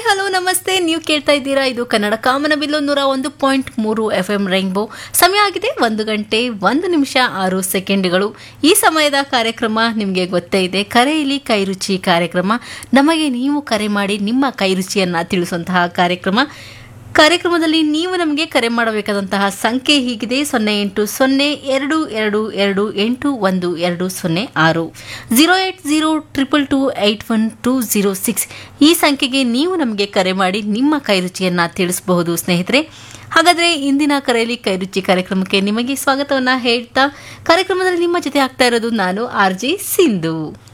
Hi hello ನಮಸ್ತೆ. ನೀವು ಕೇಳ್ತಾ ಇದ್ದೀರಾ ಇದು ಕನ್ನಡ ಕಾಮನಬಿಲ್ಲು 101.3 FM ರೈನ್ಬೋ. ಸಮಯ ಆಗಿದೆ 1 ಗಂಟೆ 1 ನಿಮಿಷ 6 ಸೆಕೆಂಡ್ಗಳು. ಈ ಸಮಯದ ಕಾರ್ಯಕ್ರಮ ನಿಮಗೆ ಗೊತ್ತೇ ಇದೆ, ಕರೆಯಲ್ಲಿ ಕೈರುಚಿ ಕಾರ್ಯಕ್ರಮ. ನಮಗೆ ನೀವು ಕರೆ ಮಾಡಿ ನಿಮ್ಮ ಕೈರುಚಿಯನ್ನು ತಿಳಿಸುವಂತಹ ಕಾರ್ಯಕ್ರಮದಲ್ಲಿ ನೀವು ನಮಗೆ ಕರೆ ಮಾಡಬೇಕಾದಂತಹ ಸಂಖ್ಯೆ ಹೀಗಿದೆ: 08022281206 08022281206. ಈ ಸಂಖ್ಯೆಗೆ ನೀವು ನಮಗೆ ಕರೆ ಮಾಡಿ ನಿಮ್ಮ ಕೈರುಚಿಯನ್ನು ತಿಳಿಸಬಹುದು ಸ್ನೇಹಿತರೆ. ಹಾಗಾದರೆ ಇಂದಿನ ಕರೆಯಲ್ಲಿ ಕೈರುಚಿ ಕಾರ್ಯಕ್ರಮಕ್ಕೆ ನಿಮಗೆ ಸ್ವಾಗತವನ್ನು ಹೇಳ್ತಾ ಕಾರ್ಯಕ್ರಮದಲ್ಲಿ ನಿಮ್ಮ ಜೊತೆ ಆಗ್ತಾ ಇರೋದು ನಾನು RJ ಸಿಂಧು.